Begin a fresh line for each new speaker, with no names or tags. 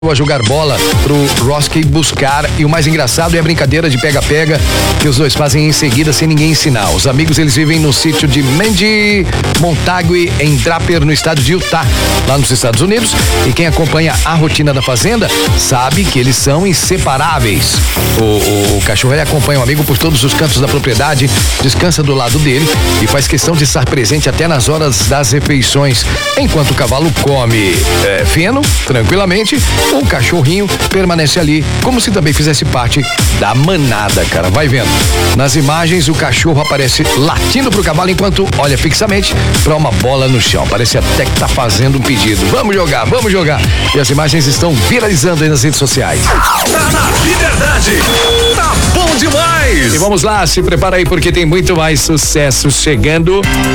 a jogar bola pro Roski buscar, e o mais engraçado é a brincadeira de pega-pega que os dois fazem em seguida sem ninguém ensinar. Os amigos, eles vivem no sítio de Mandy Montague em Draper, no estado de Utah, lá nos Estados Unidos, e quem acompanha a rotina da fazenda sabe que eles são inseparáveis. O cachorro, ele acompanha o amigo por todos os cantos da propriedade, descansa do lado dele e faz questão de estar presente até nas horas das refeições, enquanto o cavalo come feno, tranquilamente. O cachorrinho permanece ali como se também fizesse parte da manada, cara. Vai vendo. Nas imagens, o cachorro aparece latindo pro cavalo enquanto olha fixamente pra uma bola no chão. Parece até que tá fazendo um pedido. Vamos jogar, vamos jogar. E as imagens estão viralizando aí nas redes sociais.
Tá na Liberdade. Tá bom demais.
E vamos lá, se prepara aí porque tem muito mais sucesso chegando.